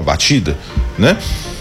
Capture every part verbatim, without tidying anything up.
batida, né?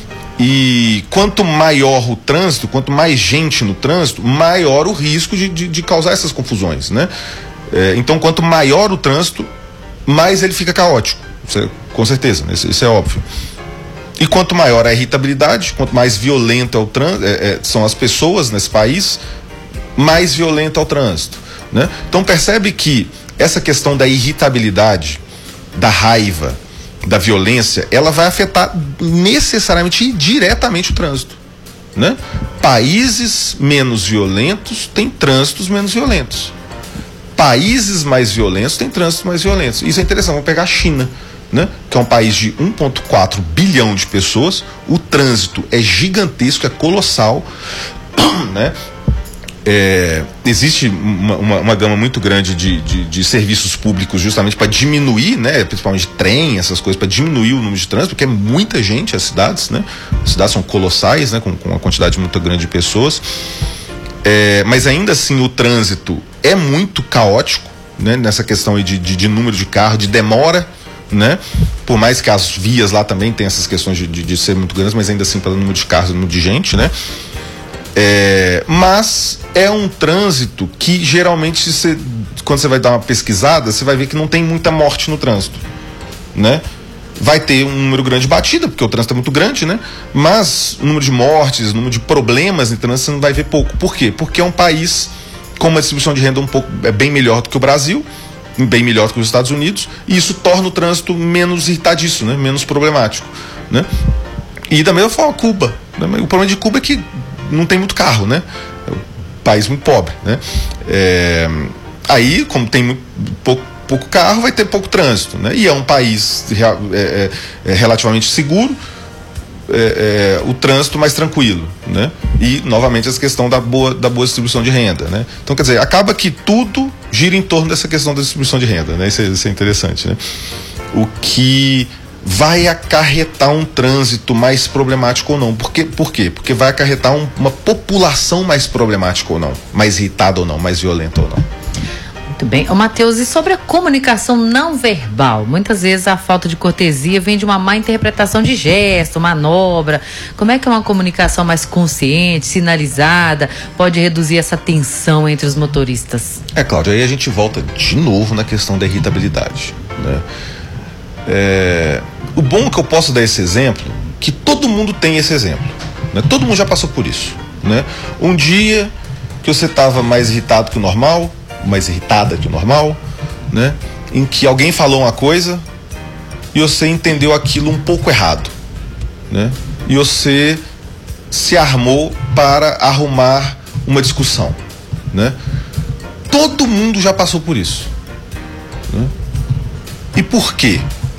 E quanto maior o trânsito, quanto mais gente no trânsito, maior o risco de, de, de causar essas confusões, né? É, então, quanto maior o trânsito, mais ele fica caótico, isso é, com certeza, né? isso, isso é óbvio. E quanto maior a irritabilidade, quanto mais violento é o trânsito, é, é, são as pessoas nesse país, mais violento é o trânsito, né? Então percebe que essa questão da irritabilidade, da raiva, da violência, ela vai afetar necessariamente e diretamente o trânsito, né? Países menos violentos têm trânsitos menos violentos. Países mais violentos têm trânsitos mais violentos. Isso é interessante. Vamos pegar a China, né? Que é um país de um vírgula quatro bilhão de pessoas. O trânsito é gigantesco, é colossal, né? É, existe uma, uma, uma gama muito grande de, de, de serviços públicos justamente para diminuir, né, principalmente trem, essas coisas, para diminuir o número de trânsito, porque é muita gente as cidades, né? As cidades são colossais, né, com, com uma quantidade muito grande de pessoas, é, mas ainda assim o trânsito é muito caótico, né, nessa questão aí de, de, de número de carro, de demora, né? Por mais que as vias lá também tenham essas questões de, de, de ser muito grandes, mas ainda assim pelo número de carros e número de gente, né? É, mas é um trânsito que geralmente você, quando você vai dar uma pesquisada, você vai ver que não tem muita morte no trânsito, né? Vai ter um número grande de batida, porque o trânsito é muito grande, né? Mas o número de mortes, o número de problemas em trânsito você não vai ver pouco. Por quê? Porque é um país com uma distribuição de renda um pouco é bem melhor do que o Brasil, bem melhor do que os Estados Unidos, e isso torna o trânsito menos irritadiço, né? Menos problemático, né? E da mesma forma Cuba, né? O problema de Cuba é que não tem muito carro, né? É um país muito pobre, né? É, aí, como tem muito, pouco, pouco carro, vai ter pouco trânsito, né? E é um país é, é, é relativamente seguro, é, é, o trânsito mais tranquilo, né? E, novamente, essa questão da boa, da boa distribuição de renda, né? Então, quer dizer, acaba que tudo gira em torno dessa questão da distribuição de renda, né? Isso é, isso é interessante, né? O que vai acarretar um trânsito mais problemático ou não. Por quê? Por quê? Porque vai acarretar um, uma população mais problemática ou não, mais irritada ou não, mais violenta ou não. Muito bem. Ô, Matheus, e sobre a comunicação não verbal? Muitas vezes a falta de cortesia vem de uma má interpretação de gesto, manobra. Como é que uma comunicação mais consciente, sinalizada, pode reduzir essa tensão entre os motoristas? É, Cláudia, aí a gente volta de novo na questão da irritabilidade, né? É, o bom é que eu posso dar esse exemplo, que todo mundo tem esse exemplo, né? Todo mundo já passou por isso, né? Um dia que você estava mais irritado que o normal, mais irritada que o normal, né? Em que alguém falou uma coisa e você entendeu aquilo um pouco errado, né? E você se armou para arrumar uma discussão, né? Todo mundo já passou por isso, né? E por quê?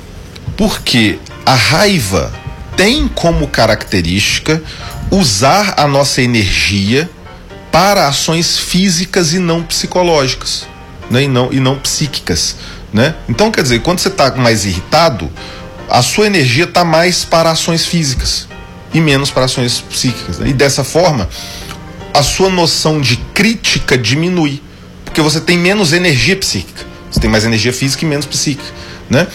Porque a raiva tem como característica usar a nossa energia para ações físicas e não psicológicas, né? e, não, e não psíquicas, né? Então, quer dizer, quando você está mais irritado, a sua energia está mais para ações físicas e menos para ações psíquicas, né? E dessa forma, a sua noção de crítica diminui, porque você tem menos energia psíquica, você tem mais energia física e menos psíquica, né?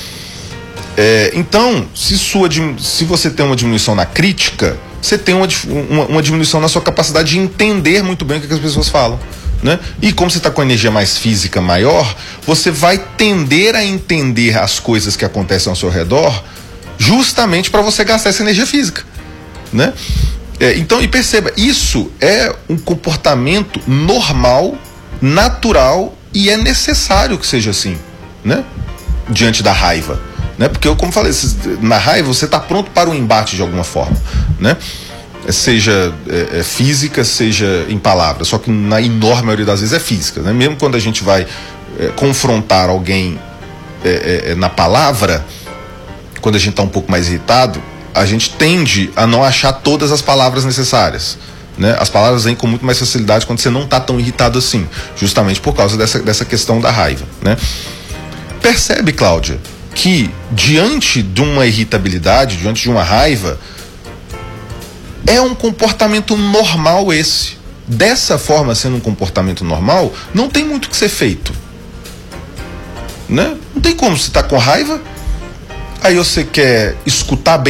É, então, se, sua, se você tem uma diminuição na crítica, você tem uma, uma, uma diminuição na sua capacidade de entender muito bem o que, que as pessoas falam, né? E como você está com energia mais física maior, você vai tender a entender as coisas que acontecem ao seu redor justamente para você gastar essa energia física, né? É, então, e perceba, isso é um comportamento normal, natural, e é necessário que seja assim, né? Diante da raiva, né? Porque eu, como falei, na raiva você está pronto para o embate de alguma forma, né? Seja é, é, física, seja em palavras, só que na enorme maioria das vezes é física, né? Mesmo quando a gente vai é, confrontar alguém é, é, na palavra, quando a gente está um pouco mais irritado, a gente tende a não achar todas as palavras necessárias, né? As palavras vêm com muito mais facilidade quando você não está tão irritado assim, justamente por causa dessa, dessa questão da raiva, né? Percebe, Cláudia, que diante de uma irritabilidade, diante de uma raiva, é um comportamento normal esse. Dessa forma, sendo um comportamento normal, não tem muito o que ser feito, né? Não tem como você estar com raiva, aí você quer escutar bem